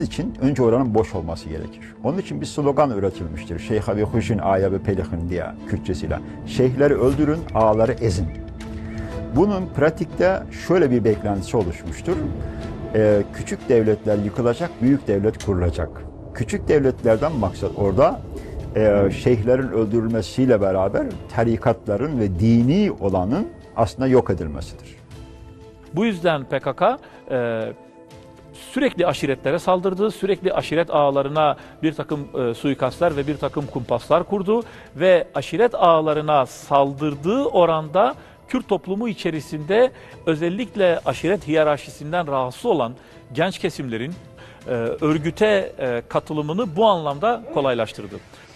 için önce oranın boş olması gerekir. Onun için bir slogan üretilmiştir. Şeyha ve huşun aya ve pelihin diye Kürtçesiyle. Şeyhleri öldürün, ağaları ezin. Bunun pratikte şöyle bir beklentisi oluşmuştur. Küçük devletler yıkılacak, büyük devlet kurulacak. Küçük devletlerden maksat orada şeyhlerin öldürülmesiyle beraber tarikatların ve dini olanın aslında yok edilmesidir. Bu yüzden PKK sürekli aşiretlere saldırdı, sürekli aşiret ağalarına bir takım suikastlar ve bir takım kumpaslar kurdu ve aşiret ağalarına saldırdığı oranda Kürt toplumu içerisinde özellikle aşiret hiyerarşisinden rahatsız olan genç kesimlerin örgüte katılımını bu anlamda kolaylaştırdı.